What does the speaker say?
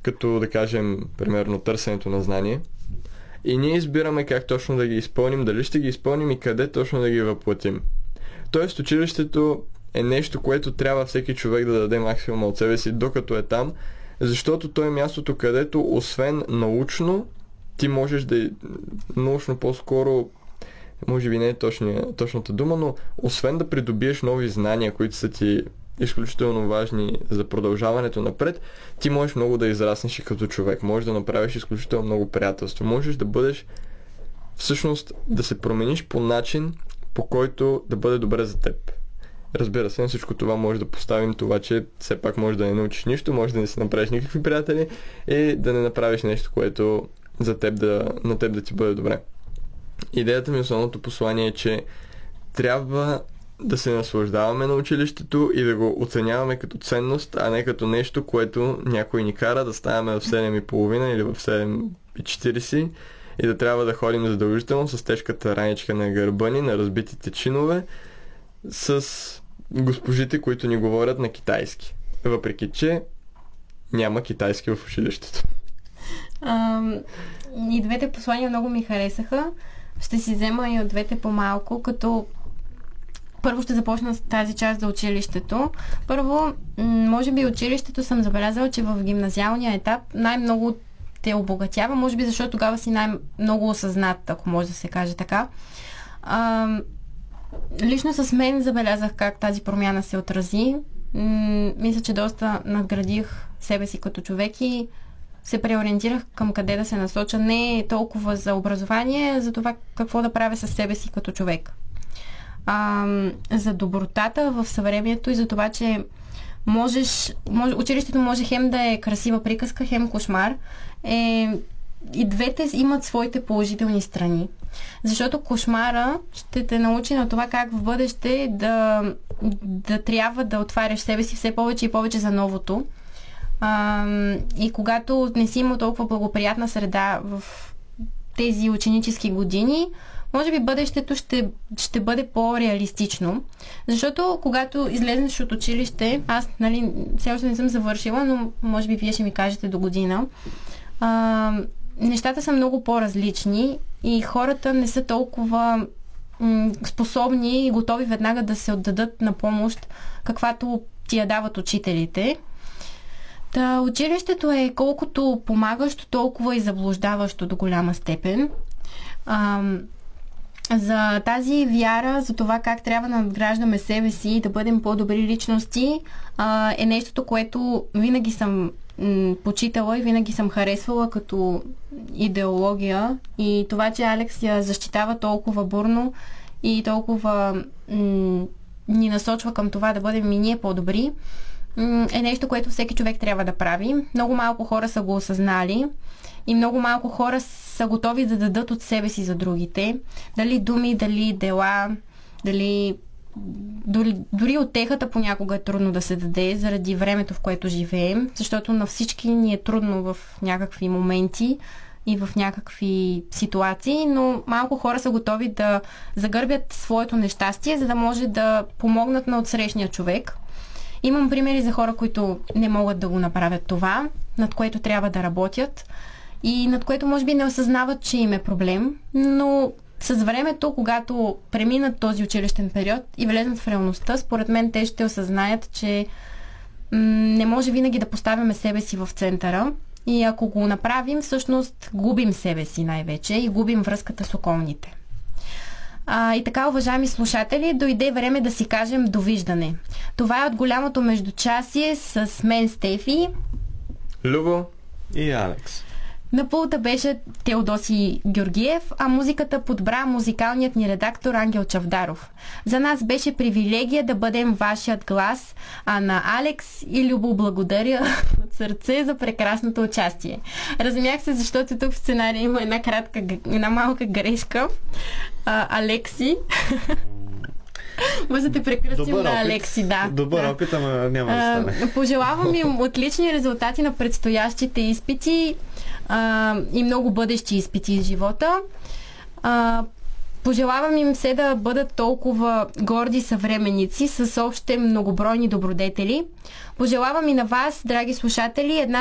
като да кажем, примерно търсенето на знание. И ние избираме как точно да ги изпълним, дали ще ги изпълним и къде точно да ги въплатим. Тоест училището е нещо, което трябва всеки човек да даде максимум от себе си, докато е там, защото то е мястото, където освен научно, ти можеш да... Научно по-скоро, може би не е точната дума, но освен да придобиеш нови знания, които са ти изключително важни за продължаването напред, ти можеш много да израснеш и като човек. Можеш да направиш изключително много приятелство. Можеш да бъдеш, всъщност, да се промениш по начин, по който да бъде добре за теб. Разбира се, на всичко това може да поставим това, че все пак можеш да не научиш нищо, може да не си направиш никакви приятели и да не направиш нещо, което на теб да ти бъде добре. Идеята ми, основното послание е, че трябва да се наслаждаваме на училището и да го оценяваме като ценност, а не като нещо, което някой ни кара да ставаме в 7:30 или в 7:40 и да трябва да ходим задължително с тежката раничка на гърба ни, на разбитите чинове, с госпожите, които ни говорят на китайски. Въпреки че няма китайски в училището. И двете послания много ми харесаха. Ще си взема и от двете по-малко, като първо ще започна с тази част за училището. Първо, може би училището съм забелязала, че в гимназиалния етап най-много те обогатява, може би защото тогава си най-много осъзнат, ако може да се каже така. Лично с мен забелязах как тази промяна се отрази. Мисля, че доста надградих себе си като човек и се преориентирах към къде да се насоча. Не толкова за образование, а за това какво да правя със себе си като човек. За добротата в съвремието и за това, че училището може хем да е красива приказка, хем кошмар. И двете имат своите положителни страни. Защото кошмара ще те научи на това как в бъдеще да трябва да отваряш себе си все повече и повече за новото. И когато не си имал толкова благоприятна среда в тези ученически години, може би бъдещето ще бъде по-реалистично. Защото когато излезнеш от училище, аз все още не съм завършила, но може би вие ще ми кажете до година, нещата са много по-различни и хората не са толкова способни и готови веднага да се отдадат на помощ, каквато ти я дават учителите. Училището е колкото помагащо, толкова и заблуждаващо до голяма степен. За тази вяра, за това как трябва да надграждаме себе си и да бъдем по-добри личности, е нещото, което винаги съм почитала и винаги съм харесвала като идеология. И това, че Алекс я защитава толкова бурно и толкова ни насочва към това да бъдем и ние по-добри, е нещо, което всеки човек трябва да прави. Много малко хора са го осъзнали и много малко хора са готови да дадат от себе си за другите. Дали думи, дали дела, дори утехата понякога е трудно да се даде заради времето, в което живеем, защото на всички ни е трудно в някакви моменти и в някакви ситуации, но малко хора са готови да загърбят своето нещастие, за да може да помогнат на отсрещния човек. Имам примери за хора, които не могат да го направят това, над което трябва да работят и над което може би не осъзнават, че им е проблем, но с времето, когато преминат този училищен период и влезнат в реалността, според мен те ще осъзнаят, че не може винаги да поставяме себе си в центъра и ако го направим, всъщност губим себе си най-вече и губим връзката с околните. И така, уважаеми слушатели, дойде време да си кажем довиждане. Това е от голямото междучасие с мен Стефи, Любо и Алекс. На пулта беше Теодоси Георгиев, а музиката подбра музикалният ни редактор Ангел Чавдаров. За нас беше привилегия да бъдем вашият глас, а на Алекс и Любо благодаря от сърце за прекрасното участие. Размях се, защото тук в сценария има една малка грешка. Алекси. Може да те прекръстим на Алекси, да. Добър опит, ама няма да стане. Пожелавам им отлични резултати на предстоящите изпити и много бъдещи изпити в живота. Пожелавам им се да бъдат толкова горди съвременници с още многобройни добродетели. Пожелавам и на вас, драги слушатели, една